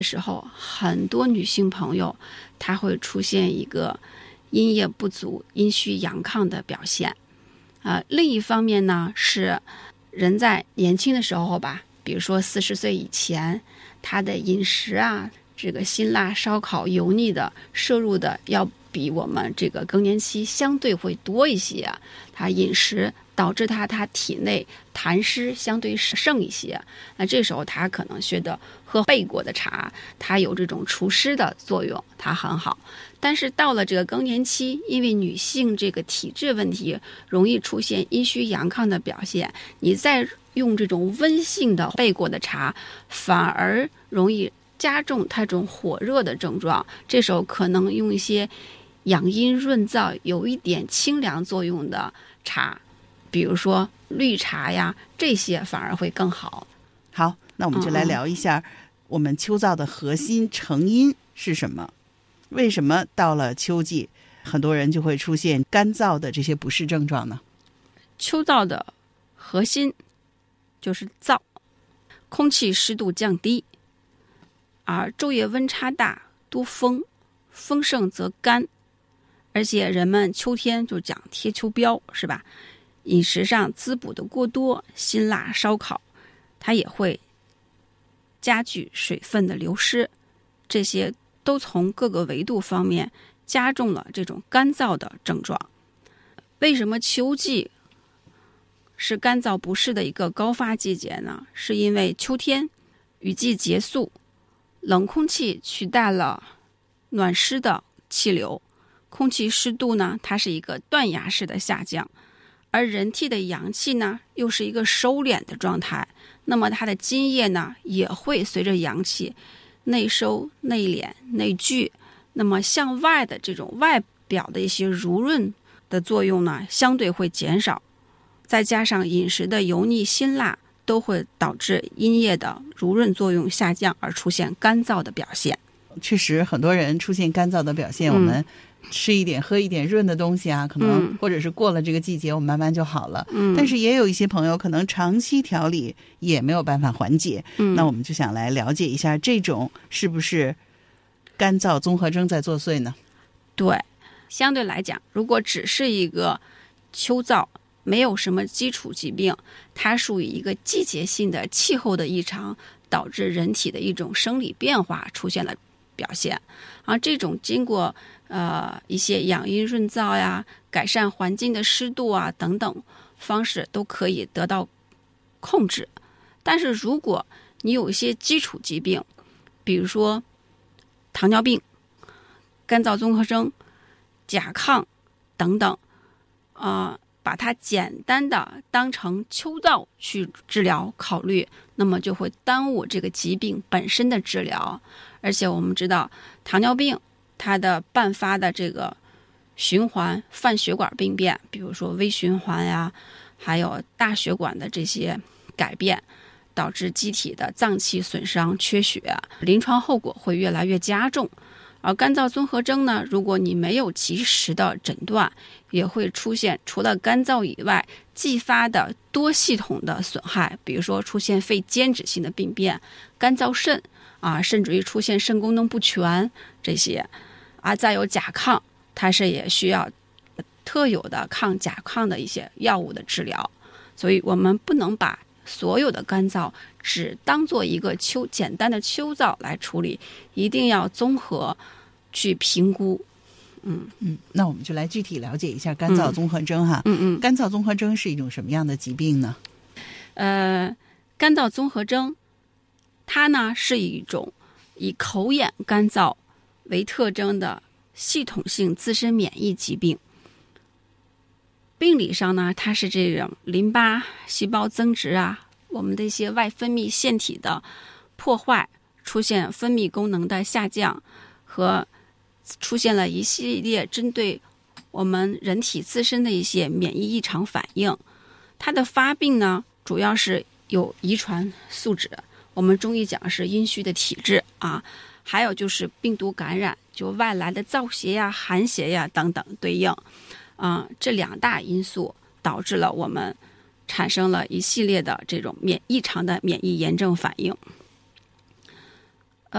时候，很多女性朋友她会出现一个阴液不足、阴虚阳亢的表现。另一方面呢，是人在年轻的时候吧，比如说40岁以前，他的饮食啊，这个辛辣、烧烤、油腻的摄入的要比我们这个更年期相对会多一些，他饮食导致他体内痰湿相对盛一些，那这时候他可能觉得喝焙过的茶，它有这种除湿的作用，它很好。但是到了这个更年期，因为女性这个体质问题容易出现阴虚阳亢的表现，你再用这种温性的焙过的茶，反而容易加重它这种火热的症状。这时候可能用一些养阴润燥、有一点清凉作用的茶，比如说绿茶呀，这些反而会更好。 好，那我们就来聊一下我们秋燥的核心成因是什么？为什么到了秋季，很多人就会出现干燥的这些不适症状呢？ 秋燥的核心就是燥，空气湿度降低，而昼夜温差大，多风，风盛则干，而且人们秋天就讲贴秋膘，是吧？饮食上滋补的过多，辛辣烧烤，它也会加剧水分的流失，这些都从各个维度方面加重了这种干燥的症状。为什么秋季是干燥不适的一个高发季节呢？是因为秋天雨季结束，冷空气取代了暖湿的气流，空气湿度呢，它是一个断崖式的下降，而人体的阳气呢，又是一个收敛的状态，那么它的津液呢，也会随着阳气内收、内敛、内聚，那么向外的这种外表的一些濡润的作用呢，相对会减少。再加上饮食的油腻辛辣，都会导致阴液的濡润作用下降，而出现干燥的表现。 确实，很多人出现干燥的表现，我们吃一点喝一点润的东西啊，可能或者是过了这个季节，我们慢慢就好了。但是也有一些朋友可能长期调理也没有办法缓解。那我们就想来了解一下，这种是不是干燥综合征在作祟呢？ 对，相对来讲，如果只是一个秋燥，没有什么基础疾病，它属于一个季节性的气候的异常，导致人体的一种生理变化出现了表现。而这种经过一些养阴润燥呀、改善环境的湿度啊等等方式都可以得到控制。但是如果你有一些基础疾病，比如说糖尿病、干燥综合征、甲亢等等，把它简单的当成秋燥去治疗考虑，那么就会耽误这个疾病本身的治疗。而且我们知道糖尿病它的伴发的这个循环泛血管病变，比如说微循环呀，还有大血管的这些改变，导致机体的脏器损伤缺血，临床后果会越来越加重。而干燥综合征呢，如果你没有及时的诊断，也会出现除了干燥以外继发的多系统的损害，比如说出现肺间质性的病变、干燥肾甚至于出现肾功能不全这些。再有甲亢，它是也需要特有的抗甲亢的一些药物的治疗。所以我们不能把所有的干燥只当做一个简单的秋燥来处理，一定要综合去评估。 那我们就来具体了解一下干燥综合征哈。干燥综合征是一种什么样的疾病呢？ 干燥综合征它呢是一种以口眼干燥为特征的系统性自身免疫疾病。病理上呢，它是这种淋巴细胞增殖我们的一些外分泌腺体的破坏，出现分泌功能的下降，和出现了一系列针对我们人体自身的一些免疫异常反应。它的发病呢，主要是有遗传素质，我们中医讲是阴虚的体质还有就是病毒感染，就外来的燥邪寒邪等等对应。这两大因素导致了我们产生了一系列的这种异常的免疫炎症反应。